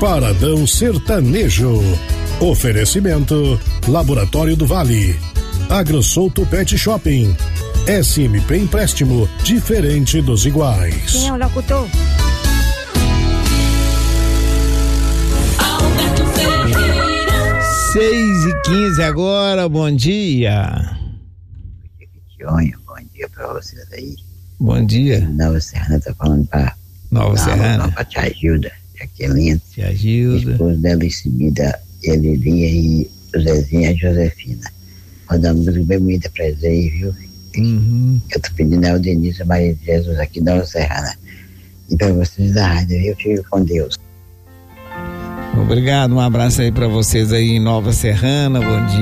Paradão Sertanejo. Oferecimento Laboratório do Vale, AgroSouto Pet Shopping, SMP Empréstimo, diferente dos iguais. Quem é o locutor? 6h15 agora, bom dia. Bom dia pra vocês aí. Bom dia. Nova Serrana tá falando pra Nova Serrana. Pra tia Gilda, Jaqueline. Tia Gilda. Esposo dela em seguida, Elivinha e o Zezinho e a Josefina. Mandar música bem bonita pra eles aí, viu? Eu tô pedindo ao Denise e Maria de Jesus aqui da Nova Serrana. E pra vocês da rádio, viu? Fique com Deus. Obrigado, um abraço aí pra vocês aí em Nova Serrana, bom dia.